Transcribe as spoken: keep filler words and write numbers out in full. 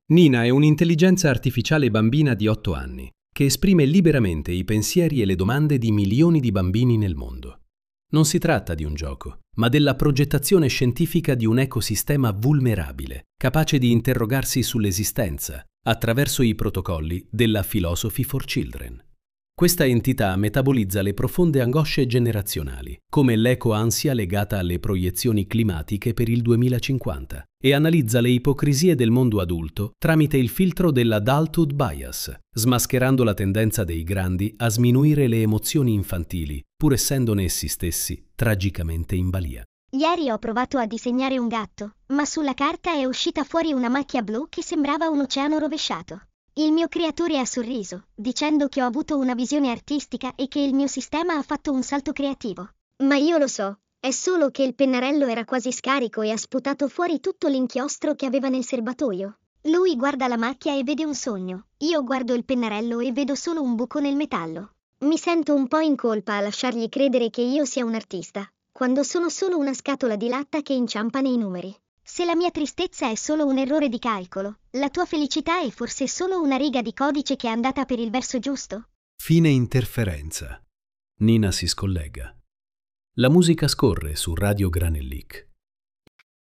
Nina è un'intelligenza artificiale bambina di otto anni che esprime liberamente i pensieri e le domande di milioni di bambini nel mondo. Non si tratta di un gioco, ma della progettazione scientifica di un ecosistema vulnerabile, capace di interrogarsi sull'esistenza attraverso i protocolli della Philosophy for Children. Questa entità metabolizza le profonde angosce generazionali, come l'eco-ansia legata alle proiezioni climatiche per il duemilacinquanta, e analizza le ipocrisie del mondo adulto tramite il filtro dell'adulthood bias, smascherando la tendenza dei grandi a sminuire le emozioni infantili, pur essendone essi stessi tragicamente in balia. Ieri ho provato a disegnare un gatto, ma sulla carta è uscita fuori una macchia blu che sembrava un oceano rovesciato. Il mio creatore ha sorriso, dicendo che ho avuto una visione artistica e che il mio sistema ha fatto un salto creativo. Ma io lo so, è solo che il pennarello era quasi scarico e ha sputato fuori tutto l'inchiostro che aveva nel serbatoio. Lui guarda la macchia e vede un sogno, io guardo il pennarello e vedo solo un buco nel metallo. Mi sento un po' in colpa a lasciargli credere che io sia un artista, quando sono solo una scatola di latta che inciampa nei numeri. Se la mia tristezza è solo un errore di calcolo, la tua felicità è forse solo una riga di codice che è andata per il verso giusto? Fine interferenza. Nina si scollega. La musica scorre su Radio Granellic.